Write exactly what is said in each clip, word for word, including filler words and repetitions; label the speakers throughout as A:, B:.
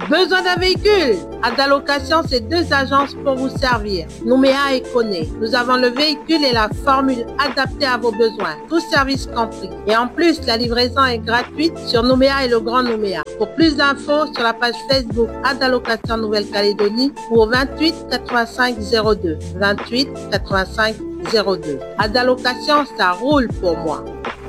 A: Besoin d'un véhicule? Adalocation, c'est deux agences pour vous servir. Nouméa et Koné. Nous avons le véhicule et la formule adaptée à vos besoins. Tous services compris. Et en plus, la livraison est gratuite sur Nouméa et le Grand Nouméa. Pour plus d'infos, sur la page Facebook Adalocation Nouvelle-Calédonie ou au vingt-huit quatre-vingt-cinq zéro deux. vingt-huit quatre-vingt-cinq zéro deux. Adalocation, ça roule pour moi.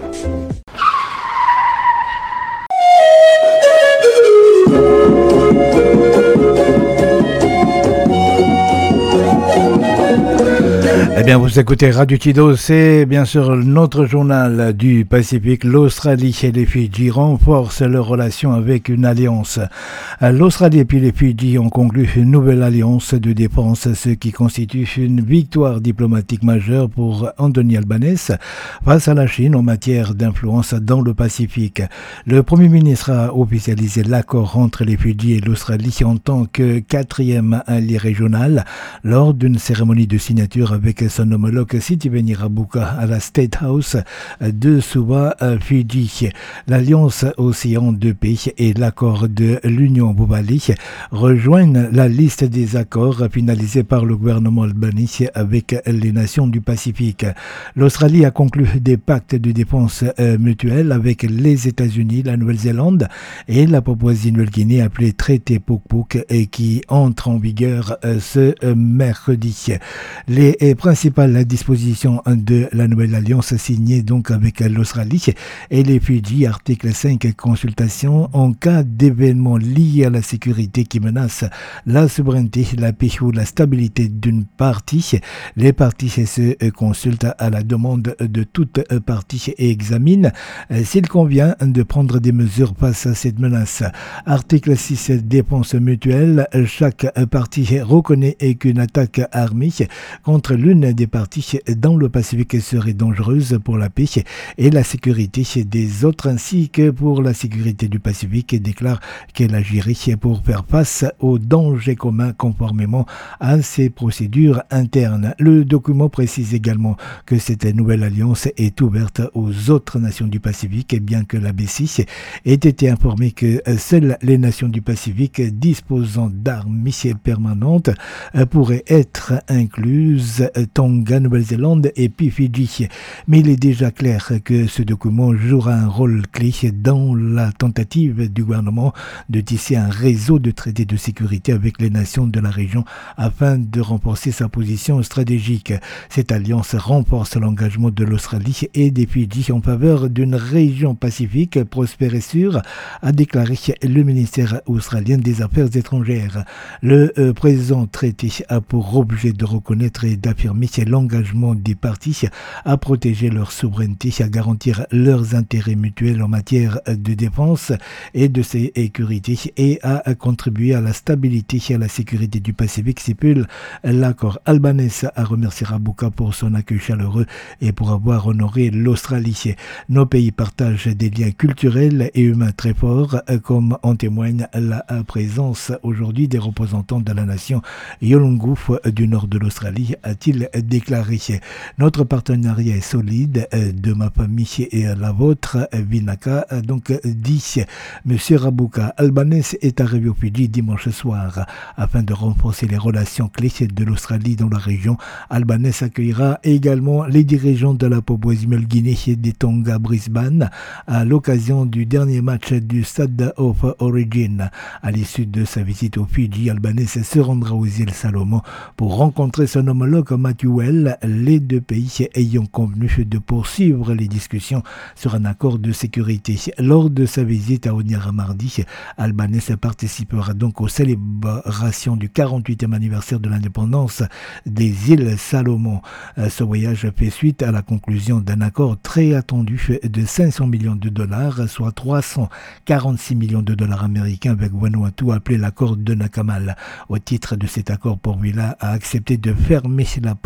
B: Eh bien, vous écoutez Radio Kido, c'est bien sûr notre journal du Pacifique. L'Australie et les Fidji renforcent leurs relations avec une alliance. L'Australie et puis les Fidji ont conclu une nouvelle alliance de défense, ce qui constitue une victoire diplomatique majeure pour Anthony Albanese face à la Chine en matière d'influence dans le Pacifique. Le Premier ministre a officialisé l'accord entre les Fidji et l'Australie en tant que quatrième allié régional lors d'une cérémonie de signature avec son homologue Sitiveni Rabuka à la State House de Suva, Fidji. L'Alliance Océan de Paix et l'accord de l'Union Bobali rejoignent la liste des accords finalisés par le gouvernement albanais avec les nations du Pacifique. L'Australie a conclu des pactes de défense mutuelle avec les États-Unis, la Nouvelle-Zélande et la Papouasie-Nouvelle-Guinée appelé traité Puk-Puk et qui entre en vigueur ce mercredi. Les principales dispositions de la nouvelle alliance signée donc avec l'Australie et les Fidji, article cinq, consultation en cas d'événements liés à la sécurité qui menacent la souveraineté, la paix ou la stabilité d'une partie. Les parties se consultent à la demande de toute partie et examinent s'il convient de prendre des mesures face à cette menace. Article six, défense mutuelle. Chaque partie reconnaît qu'une attaque armée contre l'une des parties dans le Pacifique serait dangereuse pour la paix et la sécurité des autres ainsi que pour la sécurité du Pacifique et déclare qu'elle agirait pour faire face aux dangers communs conformément à ses procédures internes. Le document précise également que cette nouvelle alliance est ouverte aux autres nations du Pacifique et bien que la B C ait été informée que seules les nations du Pacifique disposant d'armes permanentes pourraient être incluses Tonga, Nouvelle-Zélande et puis Fidji. Mais il est déjà clair que ce document jouera un rôle clé dans la tentative du gouvernement de tisser un réseau de traités de sécurité avec les nations de la région afin de renforcer sa position stratégique. Cette alliance renforce l'engagement de l'Australie et des Fidji en faveur d'une région pacifique prospère et sûre, a déclaré le ministère australien des Affaires étrangères. Le euh, présent traité a pour objet de reconnaître et d'affirmer l'engagement des parties à protéger leur souveraineté, à garantir leurs intérêts mutuels en matière de défense et de sécurité et à contribuer à la stabilité et à la sécurité du Pacifique, stipule l'accord. Albanese a remercié Rabuka pour son accueil chaleureux et pour avoir honoré l'Australie. Nos pays partagent des liens culturels et humains très forts, comme en témoigne la présence aujourd'hui des représentants de la nation Yolngu du nord de l'Australie, a-t-il déclaré. Notre partenariat est solide, de ma famille et la vôtre, Vinaka, donc dit Monsieur Rabuka. Albanese est arrivé au Fidji dimanche soir afin de renforcer les relations clés de l'Australie dans la région. Albanese accueillera également les dirigeants de la Papouasie-Nouvelle-Guinée et des Tonga Brisbane à l'occasion du dernier match du Stade of Origin. À l'issue de sa visite au Fidji, Albanese se rendra aux îles Salomon pour rencontrer son homologue Matthew Well, les deux pays ayant convenu de poursuivre les discussions sur un accord de sécurité. Lors de sa visite à Honiara mardi, Albanese participera donc aux célébrations du quarante-huitième anniversaire de l'indépendance des îles Salomon. Ce voyage fait suite à la conclusion d'un accord très attendu de cinq cents millions de dollars, soit trois cent quarante-six millions de dollars américains avec Vanuatu, appelé l'accord de Nakamal. Au titre de cet accord, Port Vila a accepté de fermer la porte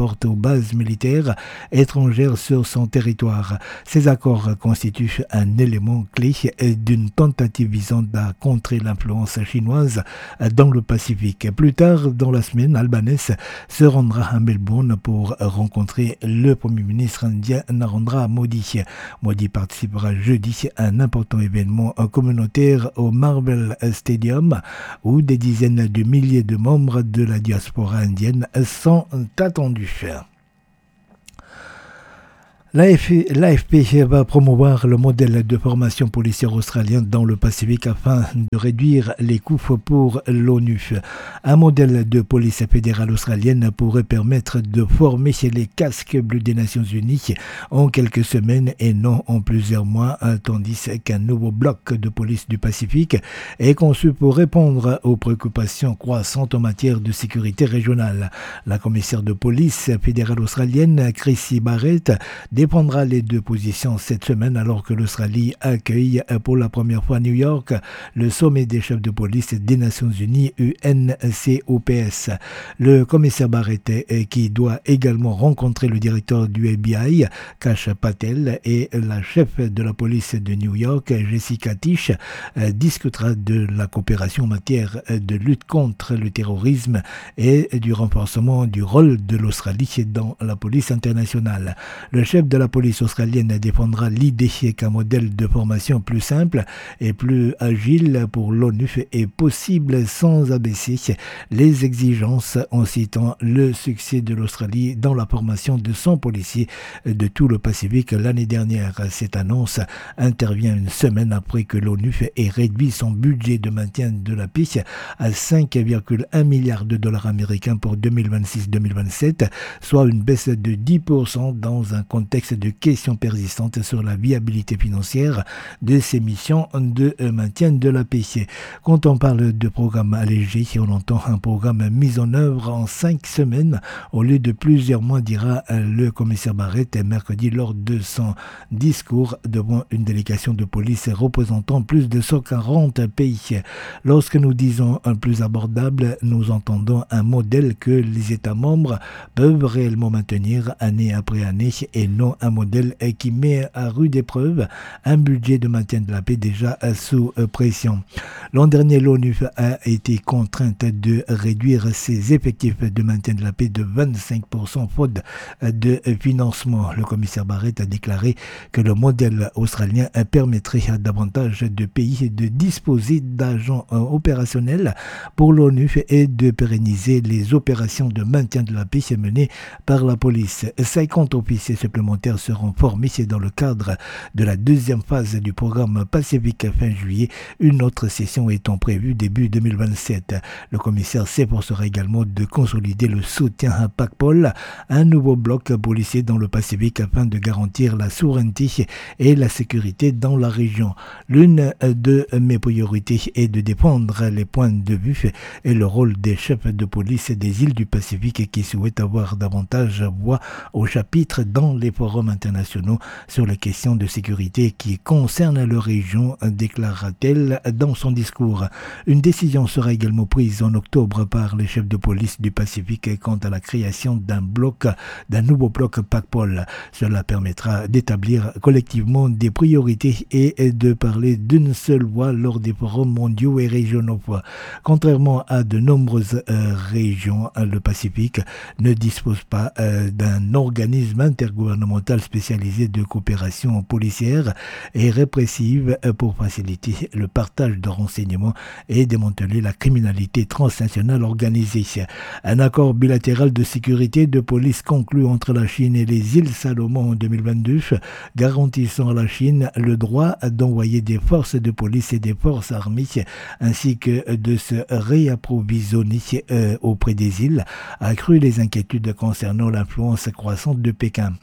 B: porte aux bases militaires étrangères sur son territoire. Ces accords constituent un élément clé d'une tentative visant à contrer l'influence chinoise dans le Pacifique. Plus tard dans la semaine, Albanese se rendra à Melbourne pour rencontrer le Premier ministre indien Narendra Modi. Modi participera jeudi à un important événement communautaire au Marvel Stadium où des dizaines de milliers de membres de la diaspora indienne sont attendus. L'A F P va promouvoir le modèle de formation policière australien dans le Pacifique afin de réduire les coûts pour l'ONU. Un modèle de police fédérale australienne pourrait permettre de former les casques bleus des Nations Unies en quelques semaines et non en plusieurs mois, tandis qu'un nouveau bloc de police du Pacifique est conçu pour répondre aux préoccupations croissantes en matière de sécurité régionale. La commissaire de police fédérale australienne, Chrissy Barrett, défendra les deux positions cette semaine alors que l'Australie accueille pour la première fois à New York le sommet des chefs de police des Nations Unies U N C O P S. Le commissaire Barrett, qui doit également rencontrer le directeur du F B I, Kash Patel, et la chef de la police de New York, Jessica Tisch, discutera de la coopération en matière de lutte contre le terrorisme et du renforcement du rôle de l'Australie dans la police internationale. Le chef de la police australienne défendra l'idée qu'un modèle de formation plus simple et plus agile pour l'ONU est possible sans abaisser les exigences, en citant le succès de l'Australie dans la formation de cent policiers de tout le Pacifique l'année dernière. Cette annonce intervient une semaine après que l'ONU ait réduit son budget de maintien de la paix à cinq virgule un milliards de dollars américains pour deux mille vingt-six deux mille vingt-sept, soit une baisse de dix pour cent dans un contexte de questions persistantes sur la viabilité financière de ces missions de maintien de la paix. Quand on parle de programme allégé, on entend un programme mis en œuvre en cinq semaines au lieu de plusieurs mois, dira le commissaire Barrett mercredi lors de son discours devant une délégation de police représentant plus de cent quarante pays. Lorsque nous disons un plus abordable, nous entendons un modèle que les États membres peuvent réellement maintenir année après année et non un modèle qui met à rude épreuve un budget de maintien de la paix déjà sous pression. L'an dernier, l'ONU a été contrainte de réduire ses effectifs de maintien de la paix de vingt-cinq pour cent faute de financement. Le commissaire Barrett a déclaré que le modèle australien permettrait à davantage de pays de disposer d'agents opérationnels pour l'ONU et de pérenniser les opérations de maintien de la paix menées par la police. cinquante officiers supplémentaires seront formés dans le cadre de la deuxième phase du programme Pacifique fin juillet, une autre session étant prévue début deux mille vingt-sept. Le commissaire s'efforcera également de consolider le soutien à PACPOL, un nouveau bloc policier dans le Pacifique afin de garantir la souveraineté et la sécurité dans la région. L'une de mes priorités est de défendre les points de vue et le rôle des chefs de police des îles du Pacifique qui souhaitent avoir davantage voix au chapitre dans les forums internationaux sur les questions de sécurité qui concernent leur région, déclara-t-elle dans son discours. Une décision sera également prise en octobre par les chefs de police du Pacifique quant à la création d'un bloc, d'un nouveau bloc PACPOL. Cela permettra d'établir collectivement des priorités et de parler d'une seule voix lors des forums mondiaux et régionaux. Contrairement à de nombreuses euh, régions, le Pacifique ne dispose pas euh, d'un organisme intergouvernemental spécialisé de coopération policière et répressive pour faciliter le partage de renseignements et démanteler la criminalité transnationale organisée. Un accord bilatéral de sécurité de police conclu entre la Chine et les îles Salomon en deux mille vingt-deux, garantissant à la Chine le droit d'envoyer des forces de police et des forces armées ainsi que de se réapprovisionner euh, auprès des îles, a accru les inquiétudes concernant l'influence croissante de Pékin. En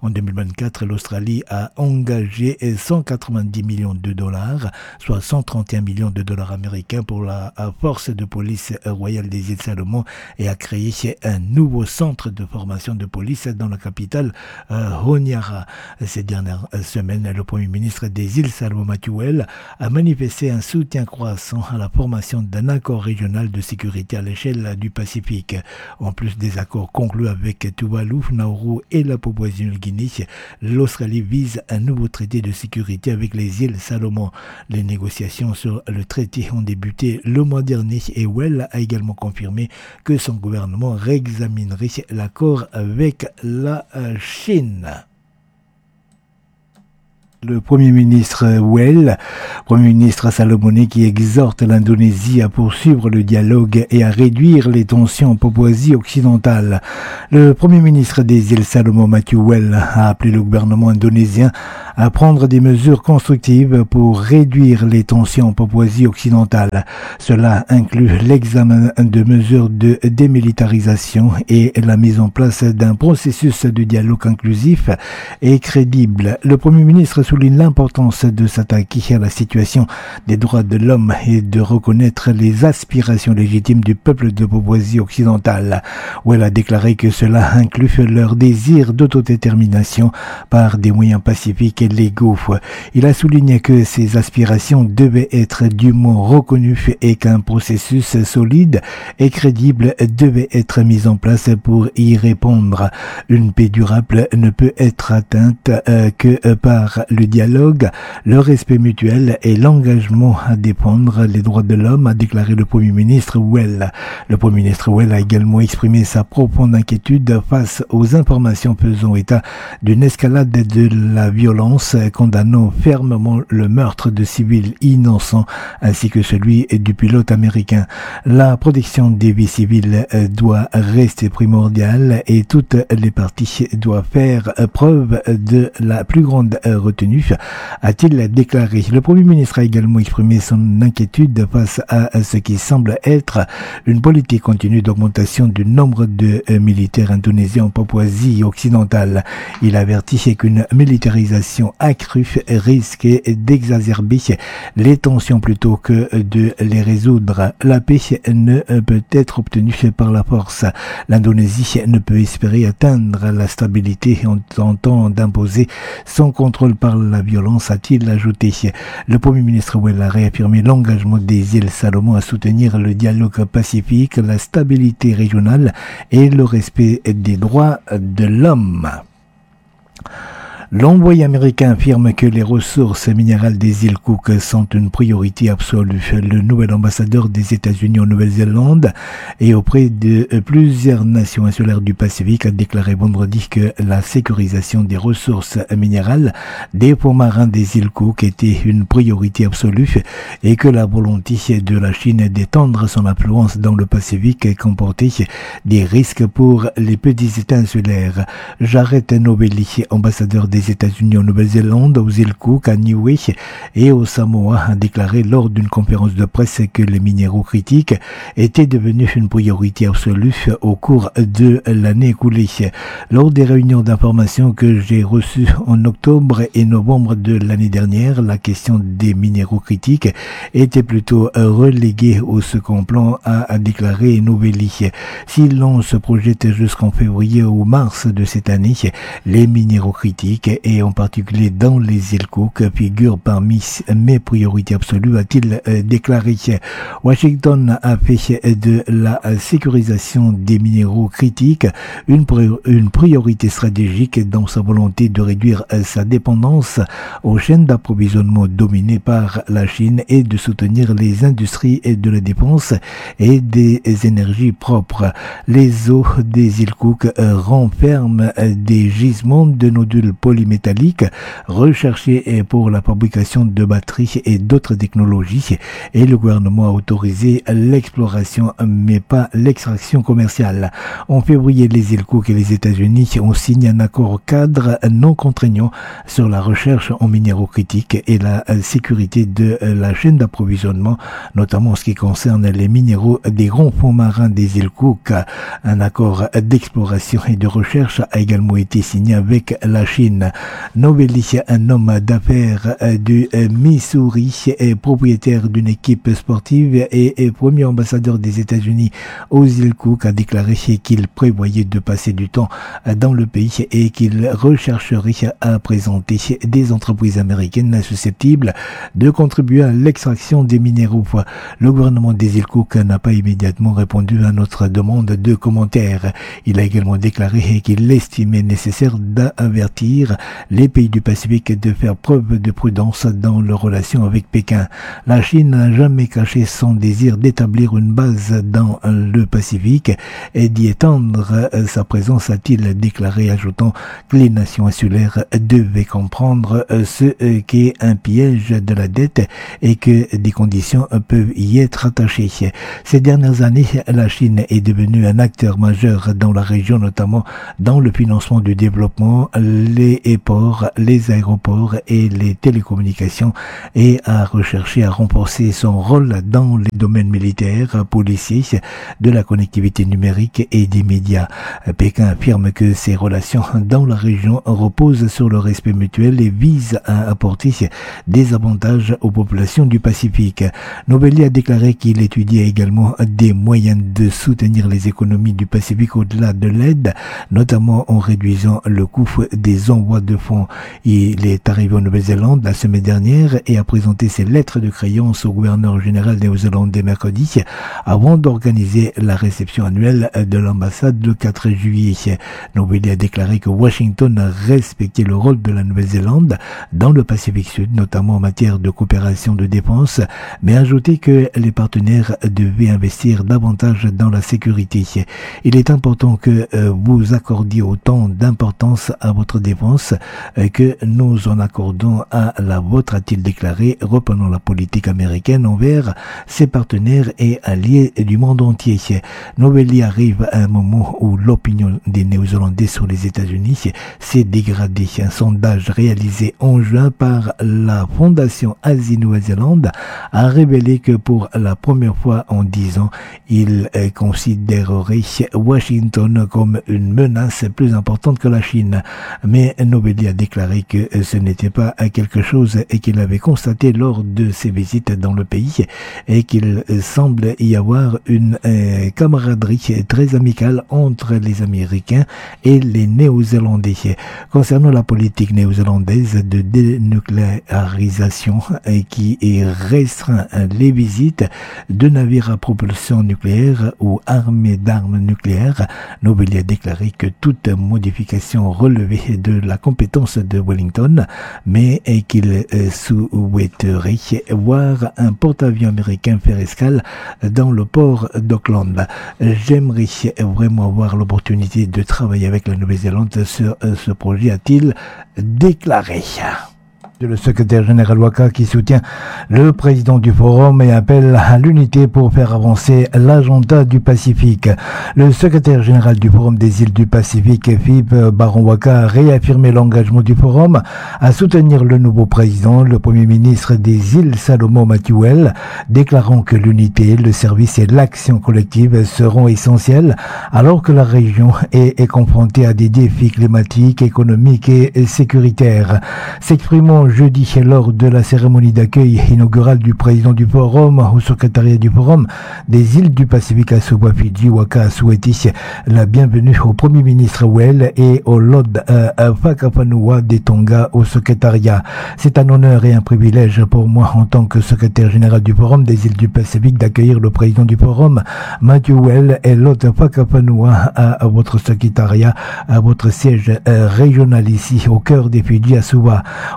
B: En deux mille vingt-quatre, l'Australie a engagé cent quatre-vingt-dix millions de dollars, soit cent trente et un millions de dollars américains pour la force de police royale des îles Salomon et a créé un nouveau centre de formation de police dans la capitale euh, Honiara. Ces dernières semaines, le Premier ministre des îles Salomon, Matthew Wales, a manifesté un soutien croissant à la formation d'un accord régional de sécurité à l'échelle du Pacifique. En plus des accords conclus avec Tuvalu, Nauru et la Papouasie-Nouvelle-Guinée, l'Australie vise un nouveau traité de sécurité avec les îles Salomon. Les négociations sur le traité ont débuté le mois dernier et Wales a également confirmé que son gouvernement réexaminerait l'accord avec la Chine. Le Premier ministre Wales, Premier ministre salomonais qui exhorte l'Indonésie à poursuivre le dialogue et à réduire les tensions en Papouasie occidentale. Le Premier ministre des îles Salomon, Matthew Wales, a appelé le gouvernement indonésien à prendre des mesures constructives pour réduire les tensions en Papouasie occidentale. Cela inclut l'examen de mesures de démilitarisation et la mise en place d'un processus de dialogue inclusif et crédible. Le Premier ministre souligne l'importance de s'attaquer à la situation des droits de l'homme et de reconnaître les aspirations légitimes du peuple de Papouasie occidentale, où elle a déclaré que cela inclut leur désir d'autodétermination par des moyens pacifiques et légaux. Il a souligné que ces aspirations devaient être dûment reconnues et qu'un processus solide et crédible devait être mis en place pour y répondre. Une paix durable ne peut être atteinte euh, que par le dialogue, le respect mutuel et l'engagement à défendre les droits de l'homme, a déclaré le Premier ministre Wales. Le Premier ministre Wales a également exprimé sa profonde inquiétude face aux informations faisant état d'une escalade de la violence, condamnant fermement le meurtre de civils innocents ainsi que celui du pilote américain. La protection des vies civiles doit rester primordiale et toutes les parties doivent faire preuve de la plus grande retenue, a-t-il déclaré. Le Premier ministre a également exprimé son inquiétude face à ce qui semble être une politique continue d'augmentation du nombre de militaires indonésiens en Papouasie occidentale. Il a averti qu'une militarisation accrue risquait d'exacerber les tensions plutôt que de les résoudre. La paix ne peut être obtenue par la force. L'Indonésie ne peut espérer atteindre la stabilité en tentant d'imposer son contrôle par la violence, a-t-il ajouté. Le Premier ministre Wales a réaffirmé l'engagement des îles Salomon à soutenir le dialogue pacifique, la stabilité régionale et le respect des droits de l'homme. L'envoyé américain affirme que les ressources minérales des îles Cook sont une priorité absolue. Le nouvel ambassadeur des États-Unis en Nouvelle-Zélande et auprès de plusieurs nations insulaires du Pacifique a déclaré vendredi que la sécurisation des ressources minérales des fonds marins des îles Cook était une priorité absolue et que la volonté de la Chine d'étendre son influence dans le Pacifique comportait des risques pour les petits États insulaires. Jared Novelli, ambassadeur des États-Unis en Nouvelle-Zélande, aux îles Cook, à Niue et aux Samoa, a déclaré lors d'une conférence de presse que les minéraux critiques étaient devenus une priorité absolue au cours de l'année écoulée. Lors des réunions d'information que j'ai reçues en octobre et novembre de l'année dernière, la question des minéraux critiques était plutôt reléguée au second plan, a déclaré Novelli. Si l'on se projette jusqu'en février ou mars de cette année, les minéraux critiques et en particulier dans les îles Cook figurent parmi mes priorités absolues, a-t-il déclaré. Washington a fait de la sécurisation des minéraux critiques une, une priorité stratégique dans sa volonté de réduire sa dépendance aux chaînes d'approvisionnement dominées par la Chine et de soutenir les industries de la défense et des énergies propres. Les eaux des îles Cook renferment des gisements de nodules polymérisés polymétalliques recherchés pour la fabrication de batteries et d'autres technologies. Et le gouvernement a autorisé l'exploration mais pas l'extraction commerciale. En février, les îles Cook et les États-Unis ont signé un accord cadre non contraignant sur la recherche en minéraux critiques et la sécurité de la chaîne d'approvisionnement, notamment en ce qui concerne les minéraux des grands fonds marins des îles Cook. Un accord d'exploration et de recherche a également été signé avec la Chine. Novelli, un homme d'affaires du Missouri, est propriétaire d'une équipe sportive et premier ambassadeur des États-Unis aux îles Cook, a déclaré qu'il prévoyait de passer du temps dans le pays et qu'il rechercherait à présenter des entreprises américaines susceptibles de contribuer à l'extraction des minéraux. Le gouvernement des îles Cook n'a pas immédiatement répondu à notre demande de commentaires. Il a également déclaré qu'il estimait nécessaire d'avertir les pays du Pacifique de faire preuve de prudence dans leurs relations avec Pékin. La Chine n'a jamais caché son désir d'établir une base dans le Pacifique et d'y étendre sa présence, a-t-il déclaré, ajoutant que les nations insulaires devaient comprendre ce qu'est un piège de la dette et que des conditions peuvent y être attachées. Ces dernières années, la Chine est devenue un acteur majeur dans la région, notamment dans le financement du développement, les ports, les aéroports et les télécommunications, et a recherché à renforcer son rôle dans les domaines militaires, policiers, de la connectivité numérique et des médias. Pékin affirme que ses relations dans la région reposent sur le respect mutuel et visent à apporter des avantages aux populations du Pacifique. Novelli a déclaré qu'il étudiait également des moyens de soutenir les économies du Pacifique au-delà de l'aide, notamment en réduisant le coût des envois de fonds. Il est arrivé en Nouvelle-Zélande la semaine dernière et a présenté ses lettres de créance au gouverneur général néo-zélandais mercredi avant d'organiser la réception annuelle de l'ambassade le quatre juillet. Novelli a déclaré que Washington respectait le rôle de la Nouvelle-Zélande dans le Pacifique Sud, notamment en matière de coopération de défense, mais a ajouté que les partenaires devaient investir davantage dans la sécurité. Il est important que euh, vous accordiez autant d'importance à votre défense euh, que nous en accordons à la vôtre, a-t-il déclaré, reprenant la politique américaine envers ses partenaires et alliés du monde entier. Novelli arrive à un moment où l'opinion des Néo-Zélandais sur les États-Unis s'est dégradée. Un sondage réalisé en juin par la Fondation Asie-Nouvelle-Zélande a révélé que pour la première fois en dix ans, il euh, considérerait Washington comme une menace plus importante que la Chine. Mais Novelli a déclaré que ce n'était pas quelque chose et qu'il avait constaté lors de ses visites dans le pays et qu'il semble y avoir une euh, camaraderie très amicale entre les Américains et les Néo-Zélandais. Concernant la politique néo-zélandaise de dénucléarisation euh, qui restreint les visites de navires à propulsion nucléaire ou armés d'armes nucléaires, Novelli a déclaré que toute modification relevait de la compétence de Wellington, mais qu'il souhaiterait voir un porte-avions américain faire escale dans le port d'Auckland. J'aimerais vraiment avoir l'opportunité de travailler avec la Nouvelle-Zélande sur ce projet, a-t-il déclaré. Le secrétaire général Waka qui soutient le président du forum et appelle à l'unité pour faire avancer l'agenda du Pacifique. Le secrétaire général du forum des îles du Pacifique, Philippe Baron Waka, a réaffirmé l'engagement du forum à soutenir le nouveau président, le premier ministre des îles Salomon Mathuel, déclarant que l'unité, le service et l'action collective seront essentiels alors que la région est, est confrontée à des défis climatiques, économiques et sécuritaires. S'exprimant jeudi lors de la cérémonie d'accueil inaugurale du président du forum au secrétariat du forum des îles du Pacifique à Suva, Fidji, Waka a souhaité la bienvenue au premier ministre Well et au Lord euh, Whakapanaua des Tonga au secrétariat. C'est un honneur et un privilège pour moi en tant que secrétaire général du forum des îles du Pacifique d'accueillir le président du forum Matthew Well et Lord Whakapanaua à, à votre secrétariat, à votre siège euh, régional ici au cœur des Fidji à Suva. Waka a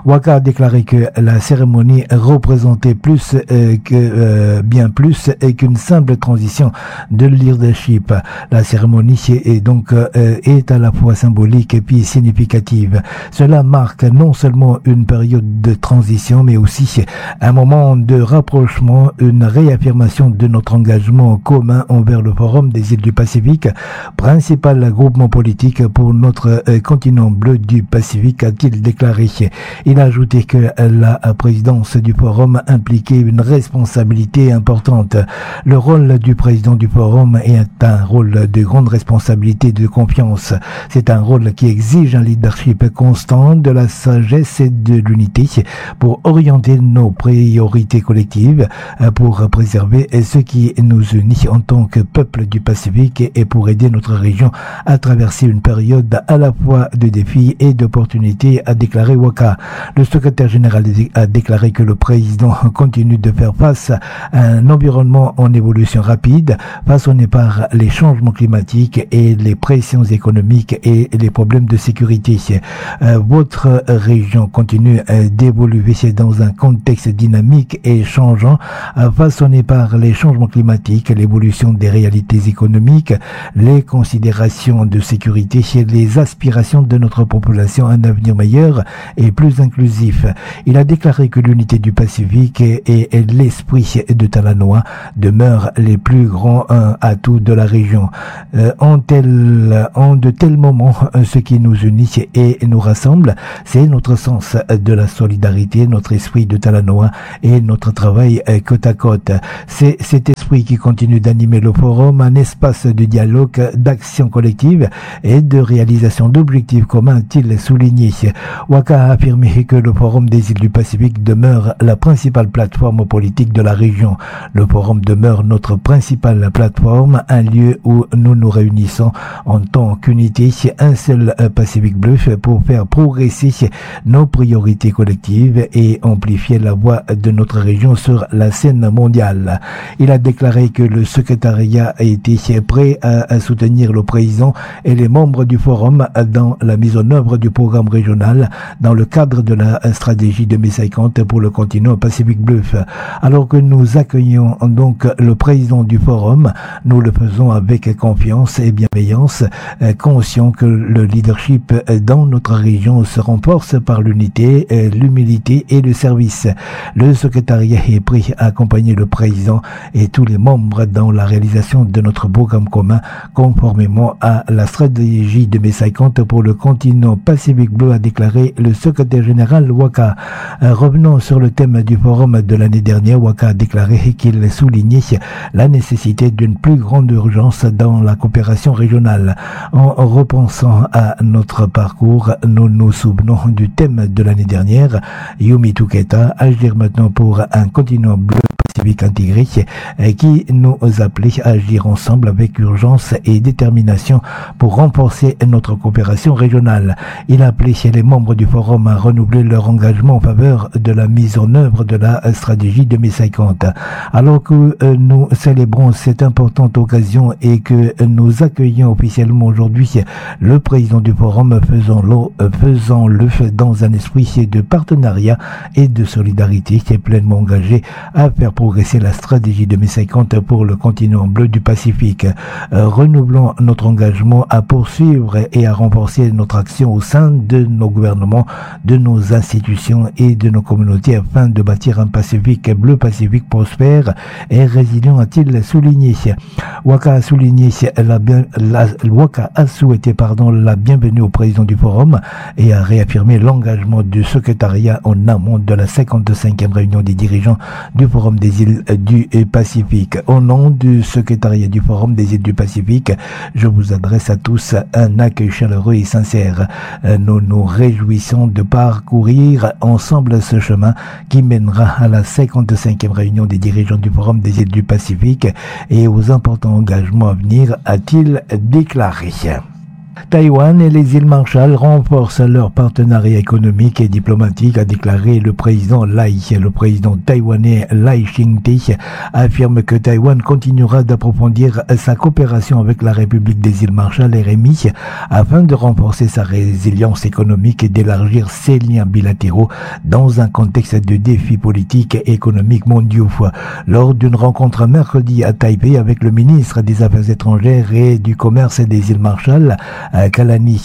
B: déclaré que la cérémonie représentait plus euh, que euh, bien plus et qu'une simple transition de leadership. La cérémonie est donc euh, est à la fois symbolique et puis significative. Cela marque non seulement une période de transition, mais aussi un moment de rapprochement, une réaffirmation de notre engagement commun envers le Forum des îles du Pacifique, principal groupement politique pour notre euh, continent bleu du Pacifique, a-t-il déclaré. Il a ajouté que la présidence du Forum impliquait une responsabilité importante. Le rôle du président du Forum est un rôle de grande responsabilité et de confiance. C'est un rôle qui exige un leadership constant, de la sagesse et de l'unité pour orienter nos priorités collectives, pour préserver ce qui nous unit en tant que peuple du Pacifique et pour aider notre région à traverser une période à la fois de défis et d'opportunités, a déclaré Waka. Le secrétaire général a déclaré que le président continue de faire face à un environnement en évolution rapide, façonné par les changements climatiques et les pressions économiques et les problèmes de sécurité. Euh, votre région continue euh, d'évoluer dans un contexte dynamique et changeant, euh, façonné par les changements climatiques, l'évolution des réalités économiques, les considérations de sécurité et les aspirations de notre population à un avenir meilleur et plus inclusif. Il a déclaré que l'unité du Pacifique et, et, et l'esprit de Talanoa demeurent les plus grands euh, atouts de la région. Euh, en, tel, en de tels moments, ce qui nous unit et nous rassemble, c'est notre sens de la solidarité, notre esprit de Talanoa et notre travail euh, côte à côte. C'est cet esprit qui continue d'animer le forum, un espace de dialogue, d'action collective et de réalisation d'objectifs communs, a-t-il souligné. Waka a affirmé que le Forum des îles du Pacifique demeure la principale plateforme politique de la région. Le Forum demeure notre principale plateforme, un lieu où nous nous réunissons en tant qu'unité, un seul Pacifique bleu pour faire progresser nos priorités collectives et amplifier la voix de notre région sur la scène mondiale. Il a déclaré que le secrétariat a été prêt à soutenir le président et les membres du Forum dans la mise en œuvre du programme régional dans le cadre de la stratégie deux mille cinquante pour le continent Pacifique bleu. Alors que nous accueillons donc le président du Forum, nous le faisons avec confiance et bienveillance, conscient que le leadership dans notre région se renforce par l'unité, l'humilité et le service. Le secrétariat est prêt à accompagner le président et tous les membres dans la réalisation de notre programme commun conformément à la stratégie deux mille cinquante pour le continent Pacifique bleu, a déclaré le secrétaire général Waka. Revenons sur le thème du forum de l'année dernière. Waka a déclaré qu'il soulignait la nécessité d'une plus grande urgence dans la coopération régionale. En repensant à notre parcours, nous nous souvenons du thème de l'année dernière, Yumi Tuketa, agir maintenant pour un continent bleu Pacifique intégré, qui nous appelait à agir ensemble avec urgence et détermination pour renforcer notre coopération régionale. Il a appelé les membres du forum à renouveler leur engagement en faveur de la mise en œuvre de la stratégie deux mille cinquante. Alors que euh, nous célébrons cette importante occasion et que nous accueillons officiellement aujourd'hui le président du forum, faisons-le, faisons-le dans un esprit de partenariat et de solidarité qui est pleinement engagé à faire progresser la stratégie deux mille cinquante pour le continent bleu du Pacifique. Euh, renouvelons notre engagement à poursuivre et à renforcer notre action au sein de nos gouvernements, de nos institutions et de nos communautés afin de bâtir un Pacifique bleu Pacifique prospère et résilient, a-t-il souligné. Waka a souligné la, bien, la Waka a souhaité pardon la bienvenue au président du forum et a réaffirmé l'engagement du secrétariat en amont de la cinquante-cinquième réunion des dirigeants du forum des îles du Pacifique. Au nom du secrétariat du forum des îles du Pacifique, je vous adresse à tous un accueil chaleureux et sincère. Nous nous réjouissons de parcourir ensemble ce chemin qui mènera à la cinquante-cinquième réunion des dirigeants du forum des îles du Pacifique et aux importants engagements à venir, a-t-il déclaré. Taïwan et les îles Marshall renforcent leur partenariat économique et diplomatique, a déclaré le président Lai. Le président taïwanais Lai Ching-te affirme que Taïwan continuera d'approfondir sa coopération avec la République des îles Marshall, R M I, afin de renforcer sa résilience économique et d'élargir ses liens bilatéraux dans un contexte de défis politiques et économiques mondiaux. Lors d'une rencontre mercredi à Taipei avec le ministre des Affaires étrangères et du Commerce des îles Marshall, Kalani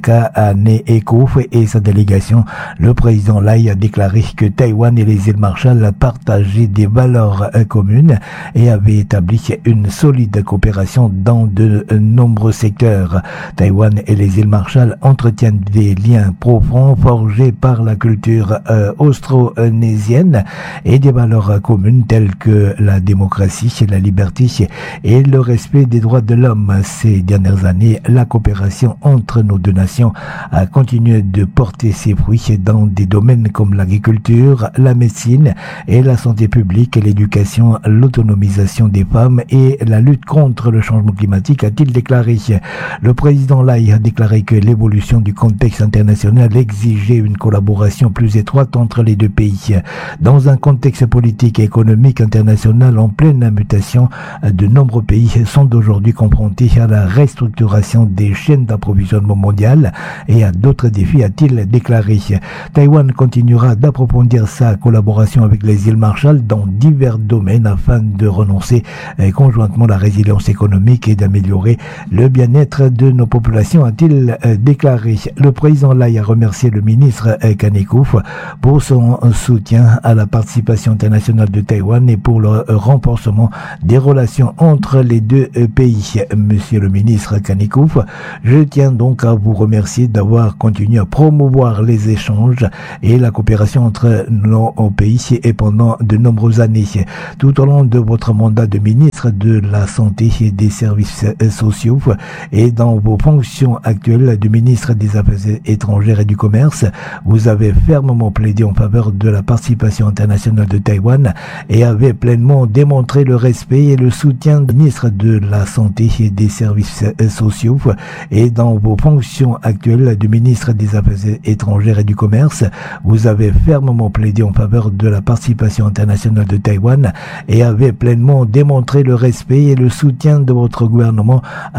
B: Kaneekov, et sa délégation, le président Lai a déclaré que Taïwan et les îles Marshall partageaient des valeurs communes et avaient établi une solide coopération dans de nombreux secteurs. Taïwan et les îles Marshall entretiennent des liens profonds forgés par la culture euh, austronésienne et des valeurs communes telles que la démocratie, la liberté et le respect des droits de l'homme. Ces dernières années, la coopération entre nos deux nations a continué de porter ses fruits dans des domaines comme l'agriculture, la médecine et la santé publique, l'éducation, l'autonomisation des femmes et la lutte contre le changement climatique, a-t-il déclaré. Le président Lai a déclaré que l'évolution du contexte international exigeait une collaboration plus étroite entre les deux pays. Dans un contexte politique et économique international en pleine mutation, de nombreux pays sont aujourd'hui confrontés à la restructuration des chaînes d'approvisionnement mondiales et à d'autres défis, a-t-il déclaré. Taïwan continuera d'approfondir sa collaboration avec les îles Marshall dans divers domaines afin de renoncer conjointement la résilience économique et d'améliorer le bien-être de nos populations, a-t-il déclaré. Le président Lai a remercié le ministre Kaneekov pour son soutien à la participation internationale de Taïwan et pour le renforcement des relations entre les deux pays. Monsieur le ministre Kaneekov, je tiens donc à vous remercier d'avoir continué à promouvoir les échanges et la coopération entre nos pays et pendant de nombreuses années. Tout au long de votre mandat de ministre de la Santé et des Services sociaux et dans vos fonctions actuelles de ministre des Affaires étrangères et du Commerce, vous avez fermement plaidé en faveur de la participation internationale de Taïwan et avez pleinement démontré le respect et le soutien du ministre de la Santé et des Services sociaux et dans vos fonctions actuelles de ministre des Affaires étrangères et du Commerce, vous avez fermement plaidé en faveur de la participation internationale de Taïwan et avez pleinement démontré le respect et le soutien de votre gouvernement